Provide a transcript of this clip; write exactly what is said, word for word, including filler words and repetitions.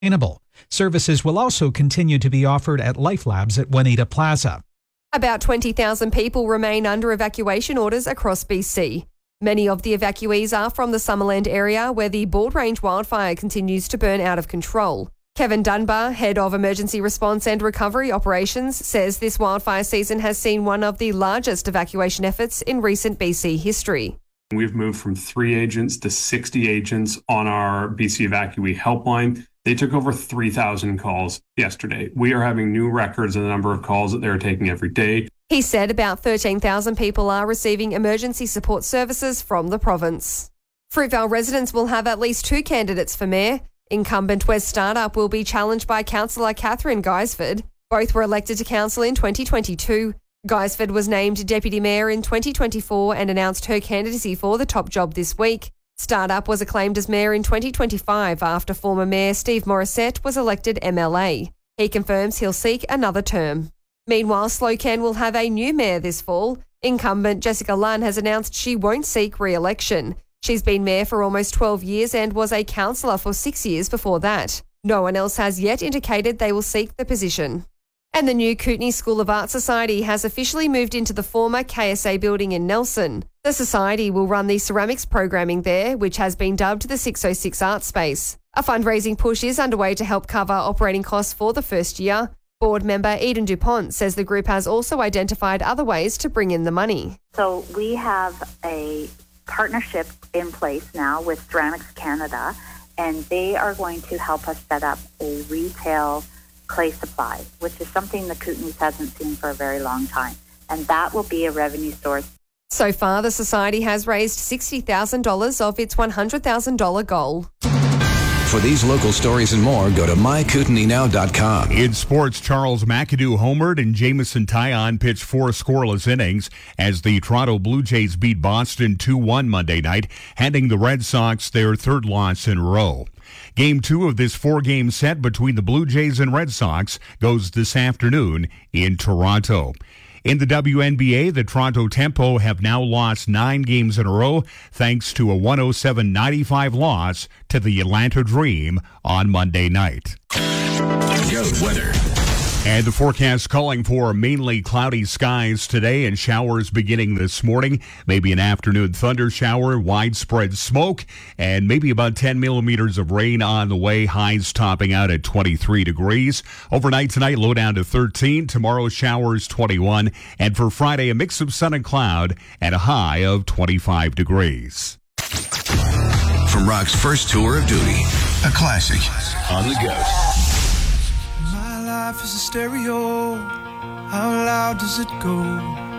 sustainable. Services will also continue to be offered at Life Labs at Juanita Plaza. About twenty thousand people remain under evacuation orders across B C. Many of the evacuees are from the Summerland area where the Bald Range wildfire continues to burn out of control. Kevin Dunbar, Head of Emergency Response and Recovery Operations, says this wildfire season has seen one of the largest evacuation efforts in recent B C history. We've moved from three agents to sixty agents on our B C evacuee helpline. They took over three thousand calls yesterday. We are having new records in the number of calls that they're taking every day. He said about thirteen thousand people are receiving emergency support services from the province. Fruitvale residents will have at least two candidates for mayor. Incumbent West Startup will be challenged by Councillor Catherine Guisford. Both were elected to council in twenty twenty-two. Guisford was named Deputy Mayor in twenty twenty-four and announced her candidacy for the top job this week. Startup was acclaimed as Mayor in twenty twenty-five after former Mayor Steve Morissette was elected M L A. He confirms he'll seek another term. Meanwhile, Slocan will have a new mayor this fall. Incumbent Jessica Lunn has announced she won't seek re-election. She's been mayor for almost twelve years and was a councillor for six years before that. No one else has yet indicated they will seek the position. And the new Kootenay School of Art Society has officially moved into the former K S A building in Nelson. The society will run the ceramics programming there, which has been dubbed the six oh six Art Space. A fundraising push is underway to help cover operating costs for the first year. Board member Eden DuPont says the group has also identified other ways to bring in the money. So we have a partnership in place now with Ceramics Canada, and they are going to help us set up a retail clay supply, which is something the Kootenays hasn't seen for a very long time, and that will be a revenue source. So far, the society has raised sixty thousand dollars of its one hundred thousand dollars goal. For these local stories and more, go to my kootenay now dot com. In sports, Charles McAdoo homered and Jamison Taillon pitched four scoreless innings as the Toronto Blue Jays beat Boston two one Monday night, handing the Red Sox their third loss in a row. Game two of this four-game set between the Blue Jays and Red Sox goes this afternoon in Toronto. In the W N B A, the Toronto Tempo have now lost nine games in a row thanks to a one oh seven ninety-five loss to the Atlanta Dream on Monday night. Go weather. And the forecast calling for mainly cloudy skies today and showers beginning this morning. Maybe an afternoon thunder shower, widespread smoke, and maybe about ten millimeters of rain on the way. Highs topping out at twenty-three degrees. Overnight tonight, low down to thirteen. Tomorrow, showers twenty-one. And for Friday, a mix of sun and cloud and a high of twenty-five degrees. From Rock's first tour of duty, a classic on the go. Life is a stereo. How loud does it go?